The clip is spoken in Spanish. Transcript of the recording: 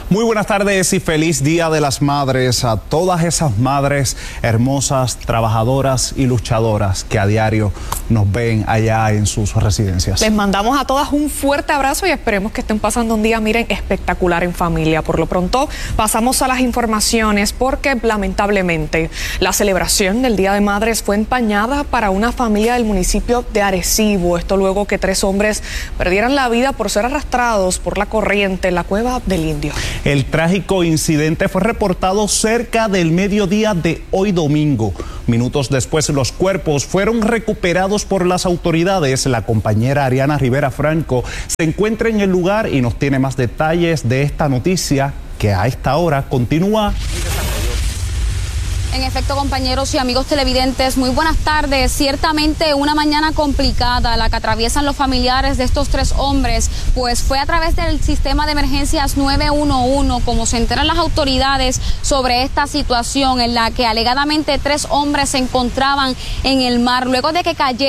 Muy buenas tardes y feliz Día de las Madres a todas esas madres hermosas, trabajadoras y luchadoras que a diario nos ven allá en sus residencias. Les mandamos a todas un fuerte abrazo y esperemos que estén pasando un día, miren, espectacular en familia. Por lo pronto pasamos a las informaciones porque lamentablemente la celebración del Día de Madres fue empañada para una familia del municipio de Arecibo. Esto luego que 3 hombres perdieran la vida por ser arrastrados por la corriente en la cueva del Indio. El trágico incidente fue reportado cerca del mediodía de hoy domingo. Minutos después, los cuerpos fueron recuperados por las autoridades. La compañera Ariana Rivera Franco se encuentra en el lugar y nos tiene más detalles de esta noticia que a esta hora continúa. En efecto, compañeros y amigos televidentes, muy buenas tardes. Ciertamente una mañana complicada la que atraviesan los familiares de estos 3 hombres, pues fue a través del sistema de emergencias 911 como se enteran las autoridades sobre esta situación en la que alegadamente 3 hombres se encontraban en el mar luego de que cayeron